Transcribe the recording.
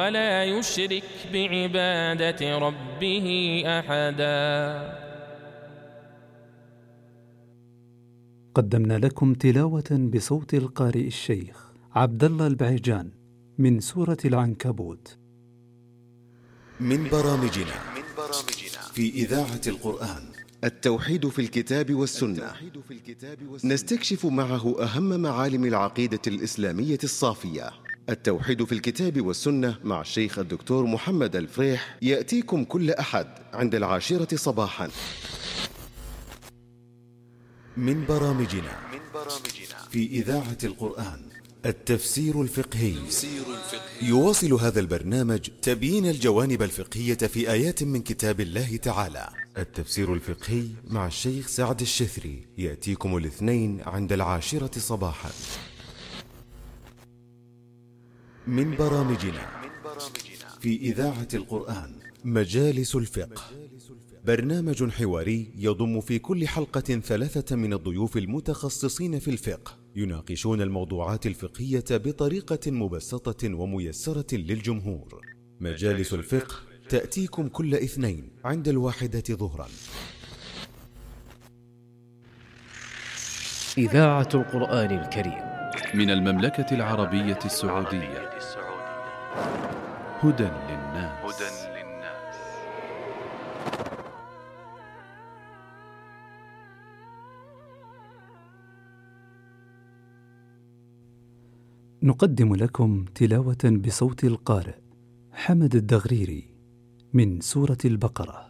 ولا يشرك بعبادة ربه أحدا. قدمنا لكم تلاوة بصوت القارئ الشيخ عبد الله البعيجان من سورة العنكبوت. من برامجنا في إذاعة القرآن التوحيد في الكتاب والسنة، نستكشف معه أهم معالم العقيدة الإسلامية الصافية. التوحيد في الكتاب والسنة مع الشيخ الدكتور محمد الفريح يأتيكم كل أحد عند 10 صباحا. من برامجنا في إذاعة القرآن التفسير الفقهي. يواصل هذا البرنامج تبيين الجوانب الفقهية في آيات من كتاب الله تعالى. التفسير الفقهي مع الشيخ سعد الشثري يأتيكم الاثنين عند 10 صباحا. من برامجنا في إذاعة القرآن مجالس الفقه، برنامج حواري يضم في كل حلقة 3 من الضيوف المتخصصين في الفقه، يناقشون الموضوعات الفقهية بطريقة مبسطة وميسرة للجمهور. مجالس الفقه تأتيكم كل اثنين عند 1 ظهرا. إذاعة القرآن الكريم من المملكة العربية السعودية. هدى للناس. نقدم لكم تلاوة بصوت القارئ حمد الدغريري من سورة البقرة.